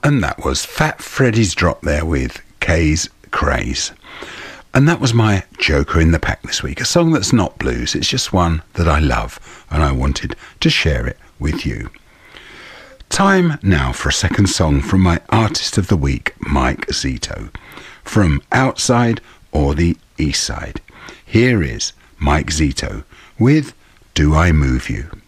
And that was Fat Freddy's Drop there with Kay's Craze. And that was my Joker in the Pack this week. A song that's not blues, it's just one that I love, and I wanted to share it with you. Time now for a second song from my Artist of the Week, Mike Zito, from Outside or the East Side. Here is Mike Zito with Do I Move You?